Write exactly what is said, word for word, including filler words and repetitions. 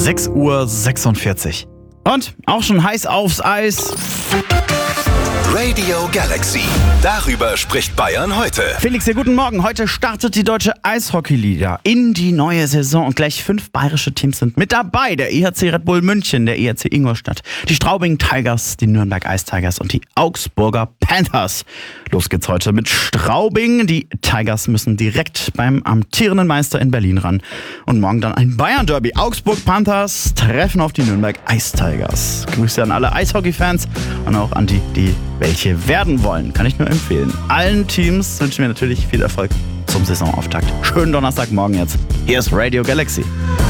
sechs Uhr sechsundvierzig. Und auch schon heiß aufs Eis. Radio Galaxy. Darüber spricht Bayern heute. Felix, ja, guten Morgen. Heute startet die deutsche Eishockey-Liga in die neue Saison und gleich fünf bayerische Teams sind mit dabei. Der E H C Red Bull München, der E H C Ingolstadt, die Straubing Tigers, die Nürnberg Ice Tigers und die Augsburger Panthers. Los geht's heute mit Straubing. Die Tigers müssen direkt beim amtierenden Meister in Berlin ran. Und morgen dann ein Bayern-Derby. Augsburg Panthers treffen auf die Nürnberg Ice Tigers. Grüße an alle Eishockey-Fans und auch an die, die welche werden wollen. Kann ich nur empfehlen. Allen Teams wünschen wir natürlich viel Erfolg zum Saisonauftakt. Schönen Donnerstagmorgen jetzt. Hier ist Radio Galaxy.